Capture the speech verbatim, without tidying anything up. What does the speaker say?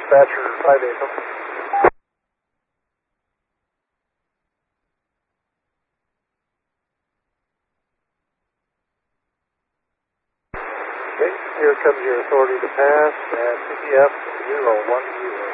dispatcher five eight. Okay, here comes your authority to pass at P F zero one zero.